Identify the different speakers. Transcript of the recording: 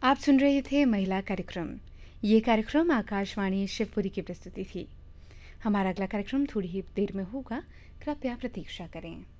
Speaker 1: आप सुन रहे थे महिला कार्यक्रम। ये कार्यक्रम आकाशवाणी शिवपुरी की प्रस्तुति थी। हमारा अगला कार्यक्रम थोड़ी ही देर में होगा, कृपया प्रतीक्षा करें।